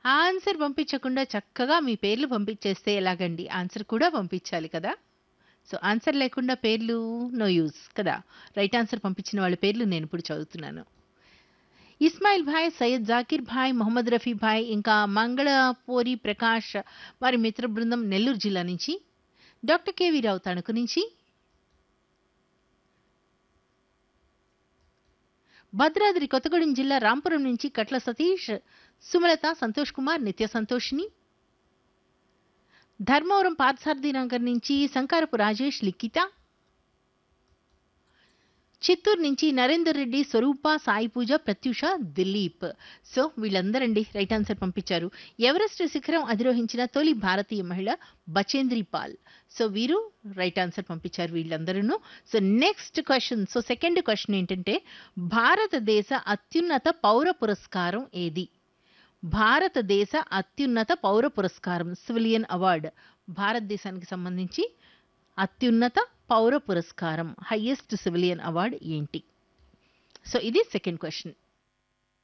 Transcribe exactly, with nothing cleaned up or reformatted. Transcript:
Answer పంపించకుండా చక్కగా మీ పేర్లు పంపించేస్తే ఎలాగండి? ఆన్సర్ కూడా పంపించాలి కదా! సో, ఆన్సర్ లేకుండా పేర్లు నో యూజ్ కదా! రైట్ ఆన్సర్ పంపించిన వాళ్ళ పేర్లు నేనిప్పుడు చదువుతున్నాను. ఇస్మాయిల్ భాయ్, సయ్యద్ జాకీర్ భాయ్, మొహమ్మద్ రఫీ భాయ్, ఇంకా మంగళపోరి ప్రకాష్ వారి మిత్ర బృందం నెల్లూరు జిల్లా నుంచి, డాక్టర్ కెవి రావు తణుకు నుంచి, భద్రాద్రి కొత్తగూడెం జిల్లా రాంపురం నుంచి కట్ల సతీష్, సుమలత, సంతోష్ కుమార్, నిత్య సంతోషిని, ధర్మవరం పార్థసారథి నగర్ నుంచి సంకారపు రాజేష్, లిఖిత, చిత్తూరు నుంచి నరేందర్ రెడ్డి, స్వరూప, సాయి పూజ, Pratyusha, Dilip. So వీళ్ళందరండి right answer పంపించారు. ఎవరెస్ట్ శిఖరం అధిరోహించిన తొలి భారతీయ మహిళ బచేంద్రి పాల్. సో వీరు రైట్ ఆన్సర్ పంపించారు వీళ్ళందరూ. So next question. So second question ఏంటంటే, భారతదేశ అత్యున్నత పౌర పురస్కారం ఏది? భారతదేశ అత్యున్నత పౌర పురస్కారం, సివిలియన్ అవార్డ్, భారతదేశానికి సంబంధించి అత్యున్నత పౌర పురస్కారం, హైయెస్ట్ సివిలియన్ అవార్డ్ ఏంటి? సో ఇది సెకండ్ క్వశ్చన్.